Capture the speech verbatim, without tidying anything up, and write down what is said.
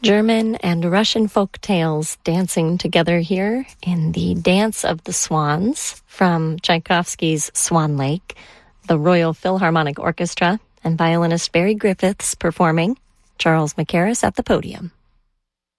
German and Russian folk tales dancing together here in the Dance of the Swans from Tchaikovsky's Swan Lake. The Royal Philharmonic Orchestra and violinist Barry Griffiths performing, Charles Mackerras at the podium.